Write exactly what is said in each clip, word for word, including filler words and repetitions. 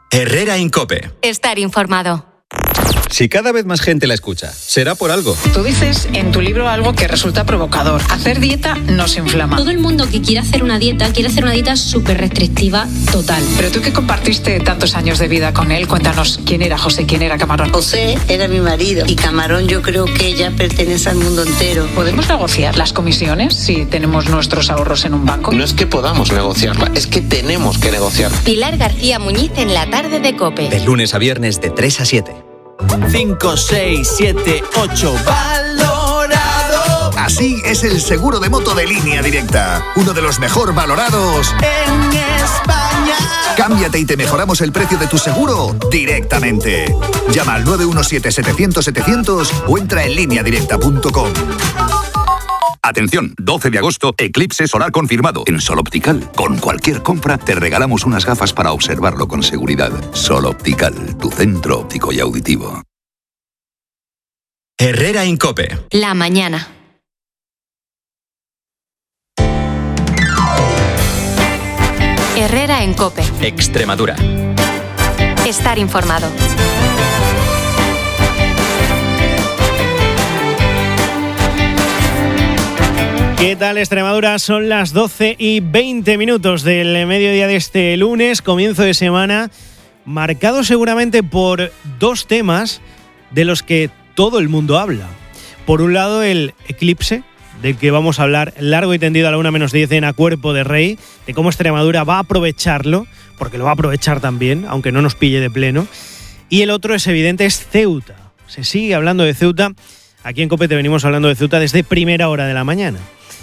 Herrera Incope. Estar informado. Si cada vez más gente la escucha, será por algo. Tú dices en tu libro algo que resulta provocador. Hacer dieta no se inflama. Todo el mundo que quiere hacer una dieta, quiere hacer una dieta súper restrictiva, total. Pero tú que compartiste tantos años de vida con él, cuéntanos quién era José, quién era Camarón. José era mi marido y Camarón yo creo que ya pertenece al mundo entero. ¿Podemos negociar las comisiones si tenemos nuestros ahorros en un banco? No es que podamos negociarla, es que tenemos que negociar. Pilar García Muñiz en la tarde de COPE. De lunes a viernes de tres a siete. cinco, seis, siete, ocho, valorado. Así es el seguro de moto de Línea Directa, uno de los mejor valorados en España. Cámbiate y te mejoramos el precio de tu seguro directamente. Llama al nueve uno siete, setecientos, setecientos o entra en línea directa punto com. Atención, doce de agosto, eclipse solar confirmado en Sol Optical. Con cualquier compra te regalamos unas gafas para observarlo con seguridad. Sol Optical, tu centro óptico y auditivo. Herrera Incope. La mañana. Herrera en COPE. Extremadura. Estar informado. ¿Qué tal, Extremadura? Son las doce y veinte minutos del mediodía de este lunes, comienzo de semana, marcado seguramente por dos temas de los que todo el mundo habla. Por un lado, el eclipse, del que vamos a hablar largo y tendido a la una menos diez en A Cuerpo de Rey, de cómo Extremadura va a aprovecharlo, porque lo va a aprovechar también, aunque no nos pille de pleno. Y el otro es evidente, es Ceuta. Se sigue hablando de Ceuta. Aquí en COPE te venimos hablando de Ceuta desde primera hora de la mañana.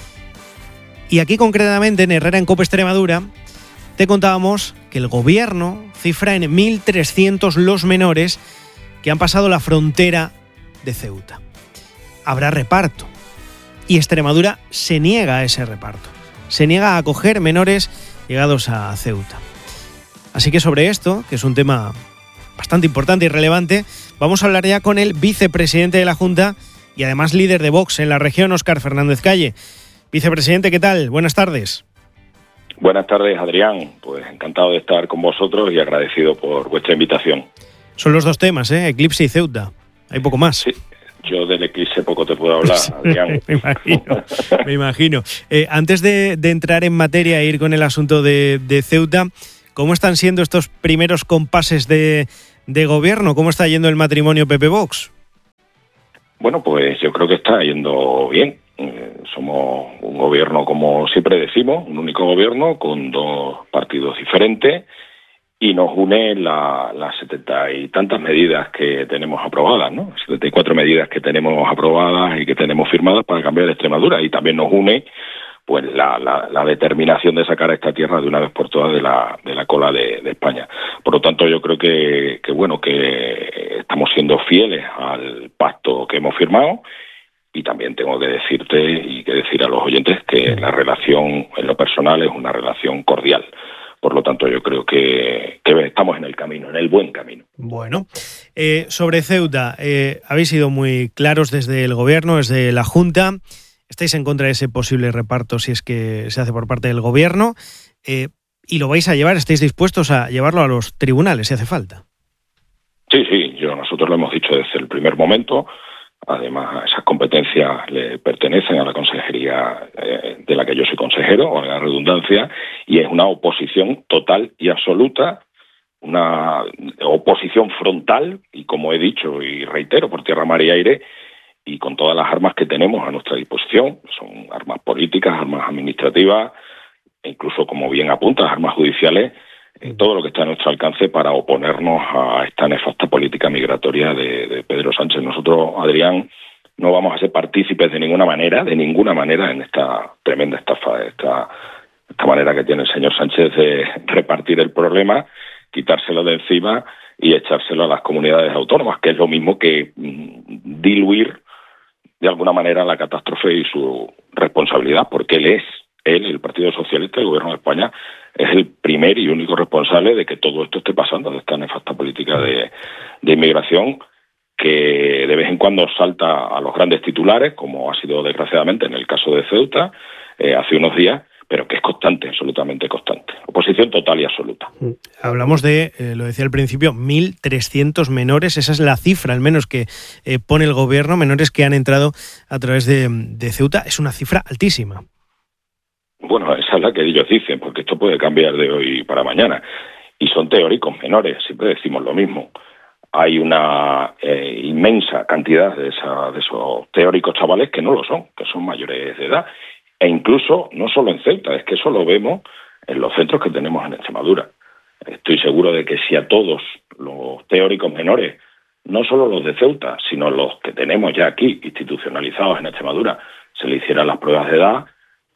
Y aquí concretamente en Herrera en COPE Extremadura te contábamos que el gobierno cifra en mil trescientos los menores que han pasado la frontera de Ceuta. Habrá reparto y Extremadura se niega a ese reparto, se niega a acoger menores llegados a Ceuta. Así que sobre esto, que es un tema bastante importante y relevante, vamos a hablar ya con el vicepresidente de la Junta y además líder de Vox en la región, Óscar Fernández Calle. Vicepresidente, ¿qué tal? Buenas tardes. Buenas tardes, Adrián. Pues encantado de estar con vosotros y agradecido por vuestra invitación. Son los dos temas, ¿eh? Eclipse y Ceuta. Hay poco más. Sí, yo del eclipse poco te puedo hablar, Adrián. me imagino, me imagino. Eh, antes de, de entrar en materia e ir con el asunto de, de Ceuta, ¿cómo están siendo estos primeros compases de, de gobierno? ¿Cómo está yendo el matrimonio P P-Vox? Bueno, pues yo creo que está yendo bien. Eh, somos un gobierno, como siempre decimos, un único gobierno con dos partidos diferentes y nos une la, las setenta y tantas medidas que tenemos aprobadas, ¿no? setenta y cuatro medidas que tenemos aprobadas y que tenemos firmadas para cambiar Extremadura, y también nos une pues la, la, la determinación de sacar a esta tierra de una vez por todas de la, de la cola de, de España. Por lo tanto, yo creo que, que bueno que estamos siendo fieles al pacto que hemos firmado. Y también tengo que decirte y que decir a los oyentes que la relación en lo personal es una relación cordial. Por lo tanto, yo creo que, que estamos en el camino, en el buen camino. Bueno, eh, sobre Ceuta, eh, habéis sido muy claros desde el Gobierno, desde la Junta. Estáis en contra de ese posible reparto si es que se hace por parte del Gobierno. Eh, y lo vais a llevar, ¿estáis dispuestos a llevarlo a los tribunales si hace falta? Sí, sí, yo, nosotros lo hemos dicho desde el primer momento. Además, esas competencias le pertenecen a la consejería eh, de la que yo soy consejero, o a la redundancia, y es una oposición total y absoluta, una oposición frontal, y como he dicho y reitero, por tierra, mar y aire, y con todas las armas que tenemos a nuestra disposición. Son armas políticas, armas administrativas, e incluso, como bien apuntas, armas judiciales, eh, todo lo que está a nuestro alcance para oponernos a esta nefasta política migratoria de, de Pedro Sánchez. Nosotros, Adrián, no vamos a ser partícipes de ninguna manera, de ninguna manera, en esta tremenda estafa, esta, esta manera que tiene el señor Sánchez de repartir el problema, quitárselo de encima y echárselo a las comunidades autónomas, que es lo mismo que mm, diluir de alguna manera la catástrofe y su responsabilidad, porque él es, él, el Partido Socialista, el Gobierno de España, es el primer y único responsable de que todo esto esté pasando, de esta nefasta política de, de inmigración que de vez en cuando salta a los grandes titulares, como ha sido desgraciadamente en el caso de Ceuta eh, hace unos días, pero que es constante, absolutamente constante. Oposición total y absoluta. Hablamos de, eh, lo decía al principio, mil trescientos menores, esa es la cifra al menos que eh, pone el gobierno, menores que han entrado a través de, de Ceuta, es una cifra altísima. Bueno, esa es la que ellos dicen, porque esto puede cambiar de hoy para mañana. Y son teóricos menores, siempre decimos lo mismo. Hay una eh, inmensa cantidad de, esa, de esos teóricos chavales que no lo son, que son mayores de edad. E incluso, no solo en Ceuta, es que eso lo vemos en los centros que tenemos en Extremadura. Estoy seguro de que si a todos los teóricos menores, no solo los de Ceuta, sino los que tenemos ya aquí institucionalizados en Extremadura, se le hicieran las pruebas de edad,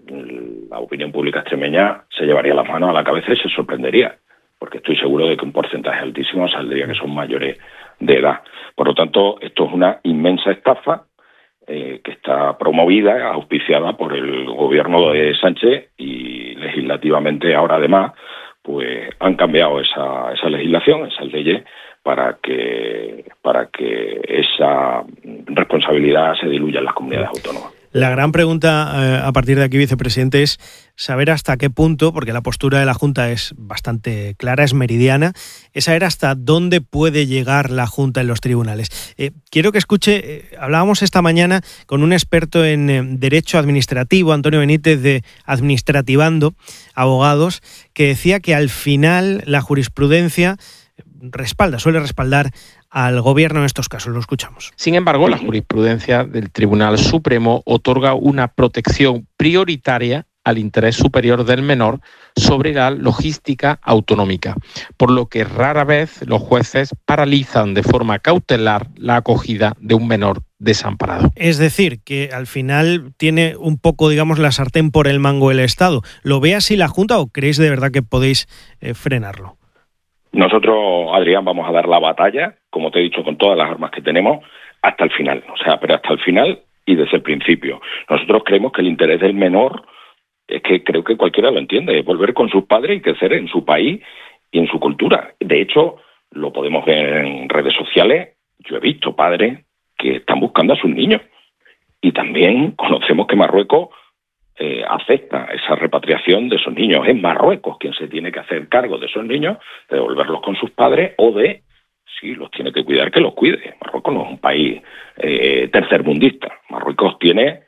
la opinión pública extremeña se llevaría las manos a la cabeza y se sorprendería, porque estoy seguro de que un porcentaje altísimo saldría que son mayores de edad. Por lo tanto, esto es una inmensa estafa eh, que está promovida, auspiciada por el gobierno de Sánchez, y legislativamente ahora además pues han cambiado esa, esa legislación, esas leyes, para que, para que esa responsabilidad se diluya en las comunidades autónomas. La gran pregunta eh, a partir de aquí, vicepresidente, es saber hasta qué punto, porque la postura de la Junta es bastante clara, es meridiana, es saber hasta dónde puede llegar la Junta en los tribunales. Eh, quiero que escuche, eh, hablábamos esta mañana con un experto en eh, Derecho Administrativo, Antonio Benítez, de Administrativando Abogados, que decía que al final la jurisprudencia respalda, suele respaldar al gobierno en estos casos. Lo escuchamos. Sin embargo, la jurisprudencia del Tribunal Supremo otorga una protección prioritaria al interés superior del menor sobre la logística autonómica, por lo que rara vez los jueces paralizan de forma cautelar la acogida de un menor desamparado. Es decir, que al final tiene un poco, digamos, la sartén por el mango el Estado. ¿Lo ve así la Junta o creéis de verdad que podéis eh, frenarlo? Nosotros, Adrián, vamos a dar la batalla, como te he dicho, con todas las armas que tenemos, hasta el final. O sea, pero hasta el final y desde el principio. Nosotros creemos que el interés del menor, es que creo que cualquiera lo entiende, es volver con sus padres y crecer en su país y en su cultura. De hecho, lo podemos ver en redes sociales. Yo he visto padres que están buscando a sus niños. Y también conocemos que Marruecos Eh, acepta esa repatriación de esos niños. Es Marruecos quien se tiene que hacer cargo de esos niños, de devolverlos con sus padres o de, si los tiene que cuidar, que los cuide. Marruecos no es un país eh, tercermundista. Marruecos tiene,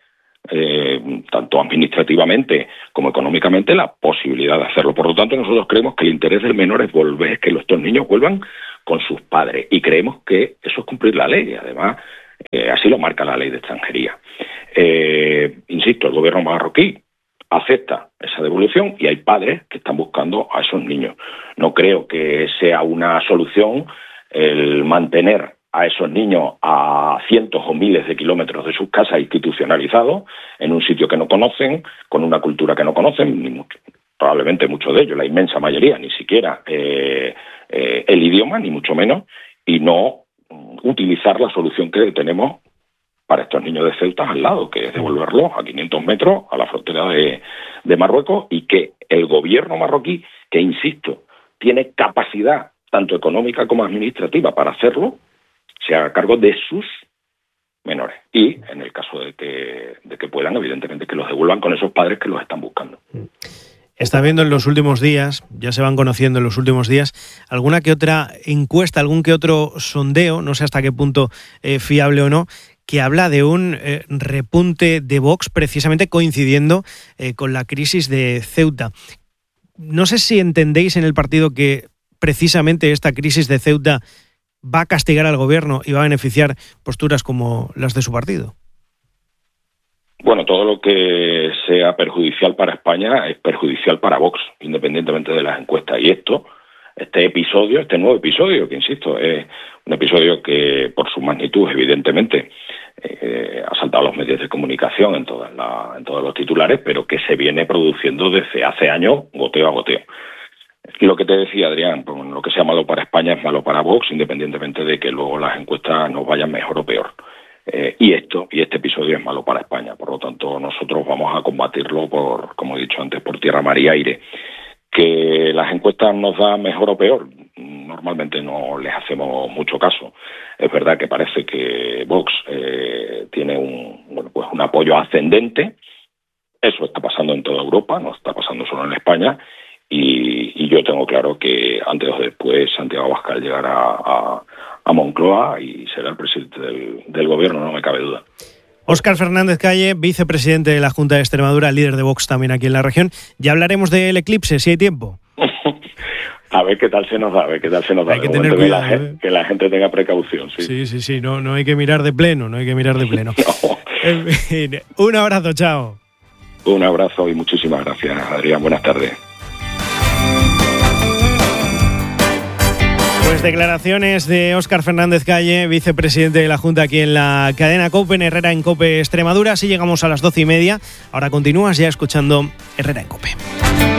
eh, tanto administrativamente como económicamente, la posibilidad de hacerlo. Por lo tanto, nosotros creemos que el interés del menor es volver, que estos niños vuelvan con sus padres. Y creemos que eso es cumplir la ley. Además, eh, así lo marca la ley de extranjería. Eh, insisto, el gobierno marroquí acepta esa devolución y hay padres que están buscando a esos niños. No creo que sea una solución el mantener a esos niños a cientos o miles de kilómetros de sus casas institucionalizados en un sitio que no conocen, con una cultura que no conocen, ni mucho, probablemente muchos de ellos, la inmensa mayoría, ni siquiera eh, eh, el idioma, ni mucho menos, y no utilizar la solución que tenemos para estos niños de Ceuta al lado, que es devolverlos a quinientos metros a la frontera de, de Marruecos, y que el gobierno marroquí, que insisto, tiene capacidad tanto económica como administrativa para hacerlo, se haga cargo de sus menores. Y en el caso de que, de que puedan, evidentemente, que los devuelvan con esos padres que los están buscando. Está viendo en los últimos días, ya se van conociendo en los últimos días, alguna que otra encuesta, algún que otro sondeo, no sé hasta qué punto eh, fiable o no, que habla de un eh, repunte de Vox precisamente coincidiendo eh, con la crisis de Ceuta. No sé si entendéis en el partido que precisamente esta crisis de Ceuta va a castigar al gobierno y va a beneficiar posturas como las de su partido. Bueno, todo lo que sea perjudicial para España es perjudicial para Vox, independientemente de las encuestas. Y esto, este episodio, este nuevo episodio, que insisto, es un episodio que por su magnitud, evidentemente, eh, ha saltado a los medios de comunicación en, todas la, en todos los titulares, pero que se viene produciendo desde hace años, goteo a goteo. Lo que te decía, Adrián, pues, lo que sea malo para España es malo para Vox, independientemente de que luego las encuestas nos vayan mejor o peor. Eh, y esto, y este episodio es malo para España. Por lo tanto, nosotros vamos a combatirlo por, como he dicho antes, por tierra, mar y aire. Que las encuestas nos dan mejor o peor, normalmente no les hacemos mucho caso. Es verdad que parece que Vox eh, tiene un, bueno, pues un apoyo ascendente, Eso está pasando en toda Europa, no está pasando solo en España, y, y yo tengo claro que antes o después Santiago Abascal llegará a, a Moncloa y será el presidente del, del gobierno, no me cabe duda. Óscar Fernández Calle, vicepresidente de la Junta de Extremadura, líder de Vox también aquí en la región. Ya hablaremos del eclipse, si hay tiempo. A ver qué tal se nos da, a ver qué tal se nos da. Hay que tener cuidado, que la, ¿eh? que la gente tenga precaución, sí. Sí, sí, sí, no, no hay que mirar de pleno, no hay que mirar de pleno. No. En fin, un abrazo, chao. Un abrazo y muchísimas gracias, Adrián. Buenas tardes. Pues declaraciones de Óscar Fernández Calle, vicepresidente de la Junta aquí en la cadena COPE, en Herrera en COPE Extremadura. Así llegamos a las doce y media. Ahora continúas ya escuchando Herrera en COPE.